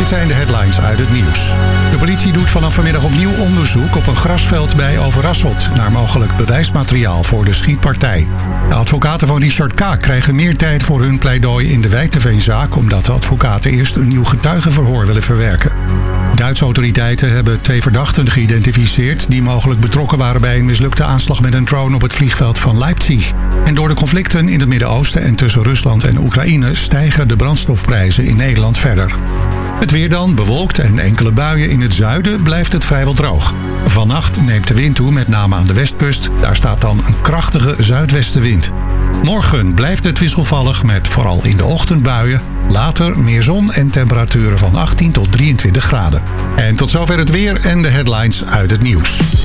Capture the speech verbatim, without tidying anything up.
dit zijn de headlines uit het nieuws. De politie doet vanaf vanmiddag opnieuw onderzoek op een grasveld bij Overasselt naar mogelijk bewijsmateriaal voor de schietpartij. De advocaten van Richard K. krijgen meer tijd voor hun pleidooi in de Wijteveenzaak, omdat de advocaten eerst een nieuw getuigenverhoor willen verwerken. Duitse autoriteiten hebben twee verdachten geïdentificeerd die mogelijk betrokken waren bij een mislukte aanslag met een drone op het vliegveld van Leipzig. En door de conflicten in het Midden-Oosten en tussen Rusland en Oekraïne stijgen de brandstofprijzen in Nederland verder. Het weer dan, bewolkt en enkele buien in het zuiden, blijft het vrijwel droog. Vannacht neemt de wind toe, met name aan de westkust. Daar staat dan een krachtige zuidwestenwind. Morgen blijft het wisselvallig met vooral in de ochtend buien. Later meer zon en temperaturen van achttien tot drieëntwintig graden. En tot zover het weer en de headlines uit het nieuws.